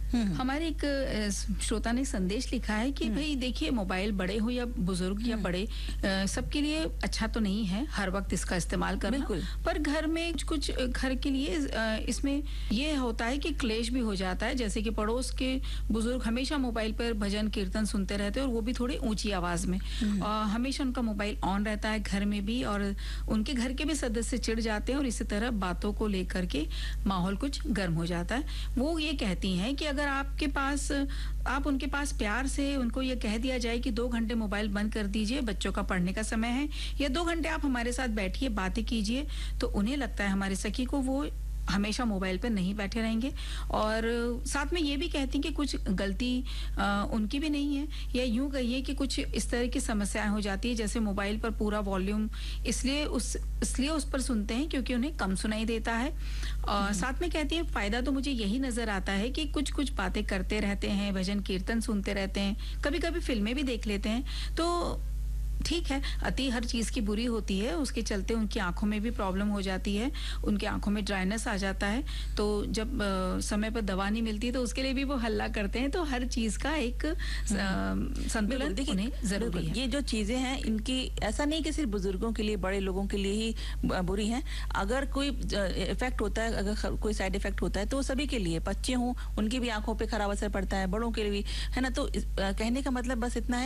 हमारे एक श्रोता ने संदेश लिखा है कि भाई देखिए, मोबाइल बड़े हो या बुजुर्ग या बड़े, सबके लिए अच्छा तो नहीं है हर वक्त इसका इस्तेमाल करना। बिल्कुल। पर घर में कुछ घर के लिए इसमें ये होता है कि क्लेश भी हो जाता है, जैसे कि पड़ोस के बुजुर्ग हमेशा मोबाइल पर भजन कीर्तन सुनते रहते हैं और वो भी थोड़ी ऊंची आवाज में, हमेशा उनका मोबाइल ऑन रहता है घर में भी, और उनके घर के भी सदस्य चिढ़ जाते हैं और इसी तरह बातों को लेकर के माहौल कुछ गर्म हो जाता है। वो ये कहती हैं कि अगर आप उनके पास प्यार से उनको ये कह दिया जाए कि 2 घंटे मोबाइल बंद कर दीजिए, बच्चों का पढ़ने का समय है, या 2 घंटे आप हमारे साथ बैठिए, बातें कीजिए, तो उन्हें लगता है हमारे सखी को वो हमेशा मोबाइल पर नहीं बैठे रहेंगे। और साथ में ये भी कहती हैं कि कुछ गलती उनकी भी नहीं है, या यूं कहिए कि कुछ इस तरह की समस्याएं हो जाती है, जैसे मोबाइल पर पूरा वॉल्यूम इसलिए उस पर सुनते हैं क्योंकि उन्हें कम सुनाई देता है। और साथ में कहती हैं फायदा तो मुझे यही नजर आता है कि कुछ कुछ बातें करते रहते हैं, भजन कीर्तन सुनते रहते हैं, कभी कभी फिल्में भी देख लेते हैं। तो ठीक है, अति हर चीज की बुरी होती है, उसके चलते उनकी आंखों में भी प्रॉब्लम हो जाती है, उनकी आंखों में ड्राइनेस आ जाता है, तो जब समय पर दवा नहीं मिलती तो उसके लिए भी वो हल्ला करते हैं। तो हर चीज का एक संतुलन उन्हें जरूरी है। ये जो चीजें हैं, इनकी ऐसा नहीं कि सिर्फ बुजुर्गों के लिए, बड़े लोगों के लिए ही बुरी हैं। अगर कोई इफेक्ट होता है, अगर कोई साइड इफेक्ट होता है तो सभी के लिए, बच्चे हों उनकी भी आंखों पे खराब असर पड़ता है, बड़ों के लिए भी, है ना। तो कहने का मतलब बस इतना है